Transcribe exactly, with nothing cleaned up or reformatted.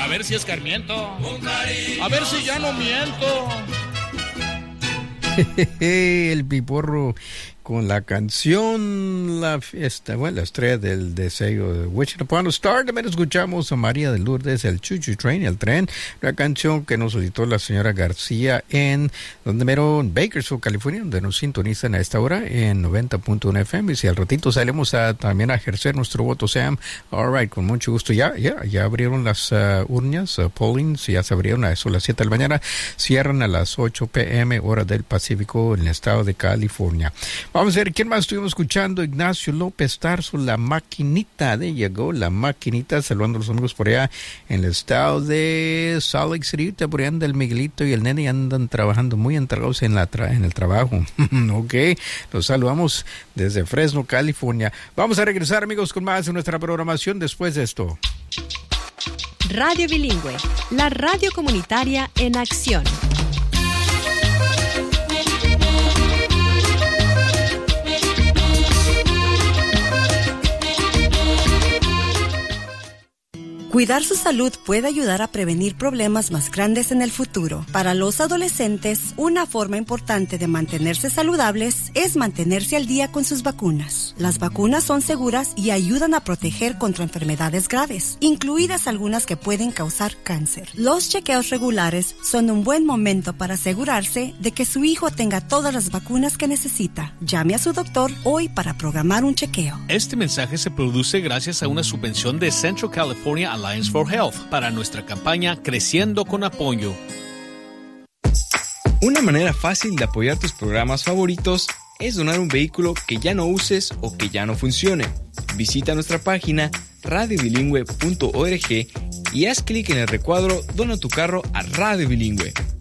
ver si escarmiento. A ver si ya no miento. El Piporro con la canción La Fiesta, bueno, la estrella del deseo, Wishing Upon a Star. También escuchamos a María de Lourdes, el Choo Choo Train, el tren, una canción que nos solicitó la señora García en donde mero en Bakersfield, California, donde nos sintonizan a esta hora en noventa punto uno F M. Y si al ratito salimos a, también a ejercer nuestro voto, Sam, all right, con mucho gusto. Ya, ya, ya abrieron las uh, urnas, uh, polling, ya se abrieron a eso a las siete de la mañana, cierran a las ocho p m hora del Pacífico en el estado de California. Vamos a ver, ¿quién más estuvimos escuchando? Ignacio López Tarso, La Maquinita, de llegó La Maquinita, saludando a los amigos por allá en el estado de Salt Lake City, por allá anda el Miguelito y el nene andan trabajando muy entregados en, la tra- en el trabajo. Ok, los saludamos desde Fresno, California. Vamos a regresar, amigos, con más de nuestra programación después de esto. Radio Bilingüe, la radio comunitaria en acción. Cuidar su salud puede ayudar a prevenir problemas más grandes en el futuro. Para los adolescentes, una forma importante de mantenerse saludables es mantenerse al día con sus vacunas. Las vacunas son seguras y ayudan a proteger contra enfermedades graves, incluidas algunas que pueden causar cáncer. Los chequeos regulares son un buen momento para asegurarse de que su hijo tenga todas las vacunas que necesita. Llame a su doctor hoy para programar un chequeo. Este mensaje se produce gracias a una subvención de Central California Alliance for Health para nuestra campaña Creciendo con Apoyo. Una manera fácil de apoyar tus programas favoritos es donar un vehículo que ya no uses o que ya no funcione. Visita nuestra página radio bilingüe punto org y haz clic en el recuadro Dona tu carro a Radio Bilingüe.